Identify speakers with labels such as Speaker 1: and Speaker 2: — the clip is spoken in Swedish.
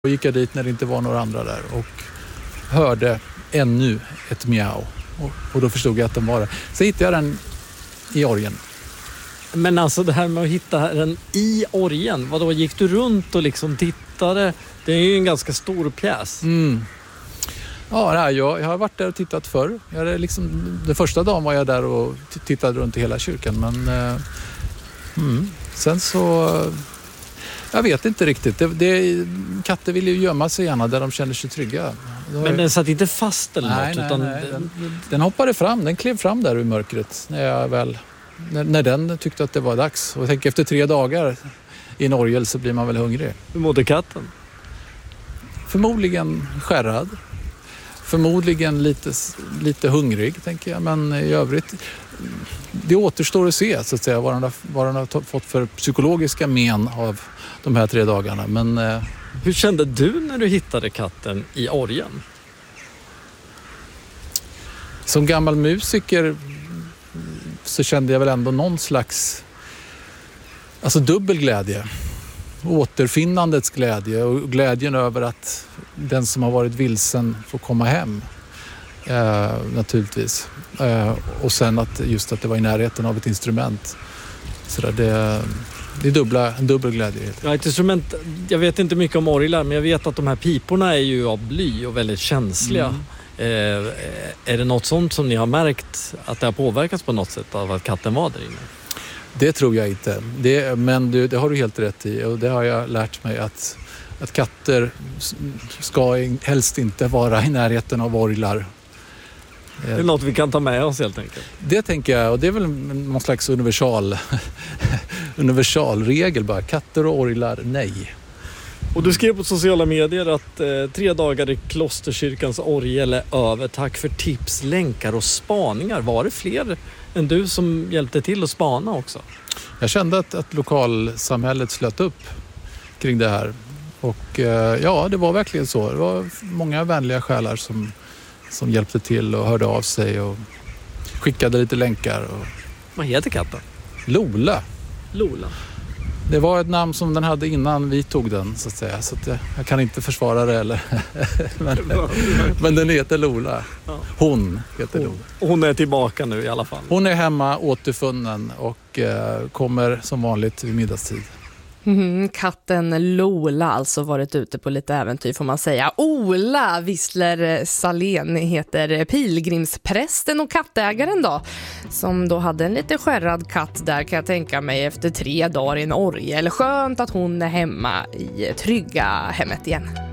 Speaker 1: Och gick jag dit när det inte var några andra där och hörde ännu ett miau. Och då förstod jag att den var där. Så hittade jag den i orgen.
Speaker 2: Men alltså det här med att hitta den i orgen, vadå, gick du runt och liksom tittade? Det är ju en ganska stor pjäs.
Speaker 1: Ja, jag har varit där och tittat förr. Den första dagen var jag där och tittade runt i hela kyrkan. Men sen så... Jag vet inte riktigt. Katter vill ju gömma sig gärna där de känner sig trygga.
Speaker 2: Men den satt inte fast eller något?
Speaker 1: Nej. Den hoppade fram. Den klev fram där ur mörkret när den tyckte att det var dags. Och jag tänker efter 3 dagar i en orgel så blir man väl hungrig.
Speaker 2: Hur mådde katten?
Speaker 1: Förmodligen skärrad. Förmodligen lite hungrig, tänker jag. Men i övrigt, det återstår att se så att säga, vad den har fått för psykologiska men av de här 3 dagarna. Men,
Speaker 2: hur kände du när du hittade katten i orgen?
Speaker 1: Som gammal musiker så kände jag väl ändå någon slags dubbel glädje. Återfinnandets glädje och glädjen över att den som har varit vilsen får komma hem, naturligtvis. Och sen att det var i närheten av ett instrument. Så det är en dubbel glädje.
Speaker 2: Ja, ett instrument, jag vet inte mycket om orglar, men jag vet att de här piporna är ju av bly och väldigt känsliga. Är det något sånt som ni har märkt att det har påverkats på något sätt av att katten var där inne?
Speaker 1: Det tror jag inte. Men det har du helt rätt i. Och det har jag lärt mig att katter ska helst inte vara i närheten av orglar.
Speaker 2: Det är något vi kan ta med oss helt enkelt.
Speaker 1: Det tänker jag. Och det är väl någon slags universalregel bara. Katter och orglar, nej.
Speaker 2: Och du skrev på sociala medier att 3 dagar i Klosterkyrkans orgel är över. Tack för tips, länkar och spaningar. Var det fler än du som hjälpte till att spana också?
Speaker 1: Jag kände att lokalsamhället slöt upp kring det här. Och ja, det var verkligen så. Det var många vänliga själar som hjälpte till och hörde av sig och skickade lite länkar.
Speaker 2: Vad heter katten?
Speaker 1: Lola.
Speaker 2: Lola.
Speaker 1: Det var ett namn som den hade innan vi tog den, så att säga. Så att jag kan inte försvara det eller. Men den heter Lola.
Speaker 2: Ja.
Speaker 1: Hon heter Lola.
Speaker 2: Hon är tillbaka nu i alla fall.
Speaker 1: Hon är hemma, återfunnen och kommer som vanligt vid middagstid.
Speaker 3: Katten Lola alltså varit ute på lite äventyr, får man säga. Ola Wissler Salén heter pilgrimsprästen och kattägaren då, som då hade en lite skärrad katt där, kan jag tänka mig, efter 3 dagar i en orgel. Skönt att hon är hemma i trygga hemmet igen.